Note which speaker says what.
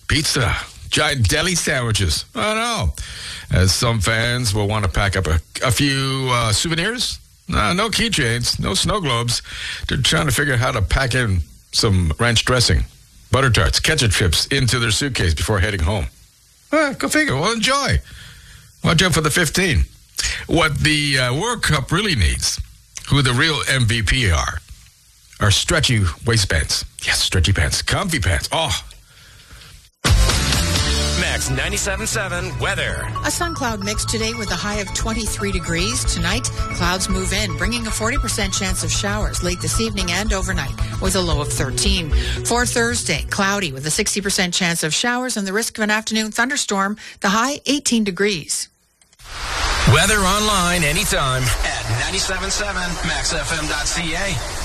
Speaker 1: pizza, giant deli sandwiches. I know. As some fans will want to pack up a few souvenirs. No keychains, no snow globes. They're trying to figure out how to pack in some ranch dressing, butter tarts, ketchup chips into their suitcase before heading home. Go figure. Well, enjoy. Watch out for the 15. What the World Cup really needs, who the real MVP are stretchy waistbands. Yes, stretchy pants. Comfy pants. Oh.
Speaker 2: Max 97.7 weather.
Speaker 3: A sun cloud mix today with a high of 23 degrees. Tonight, clouds move in, bringing a 40% chance of showers late this evening and overnight with a low of 13. For Thursday, cloudy with a 60% chance of showers and the risk of an afternoon thunderstorm. The high, 18 degrees.
Speaker 2: Weather online anytime at 97.7maxfm.ca.